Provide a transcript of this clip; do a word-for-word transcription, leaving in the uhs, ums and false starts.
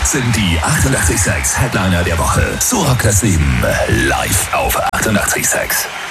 sind die achtundachtzig Komma sechs Headliner der Woche. So Rockers Leben live auf achtundachtzig Komma sechs.